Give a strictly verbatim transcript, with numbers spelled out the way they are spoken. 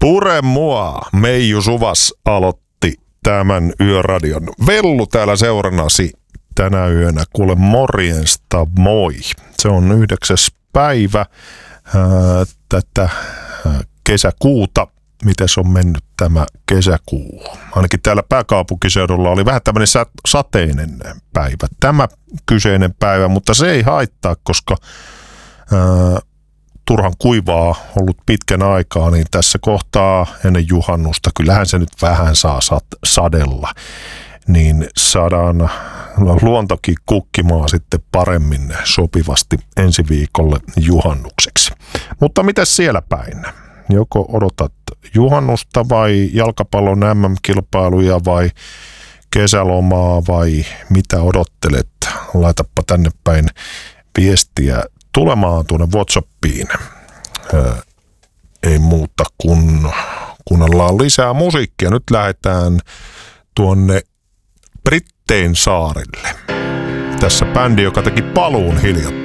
Pure mua, Meiju Suvas aloitti tämän yöradion. Vellu täällä seurannasi tänä yönä, kuule morjensta, moi. Se on yhdeksäs päivä ää, tätä ää, kesäkuuta. Mites on mennyt tämä kesäkuu? Ainakin täällä pääkaupunkiseudulla oli vähän tämmöinen sateinen päivä. Tämä kyseinen päivä, mutta se ei haittaa, koska ää, turhan kuivaa ollut pitkän aikaa, niin tässä kohtaa ennen juhannusta, kyllähän se nyt vähän saa sadella, niin saadaan luontokin kukkimaan sitten paremmin sopivasti ensi viikolle juhannukseksi. Mutta mitäs siellä päin? Joko odotat juhannusta vai jalkapallon äm äm-kilpailuja vai kesälomaa vai mitä odottelet? Laitappa tänne päin viestiä tulemaan tuonne WhatsAppiin. Ää, ei muuta kuin kuunnellaan lisää musiikkia. Nyt lähdetään tuonne Brittein saarille. Tässä bändi, joka teki paluun hiljattain.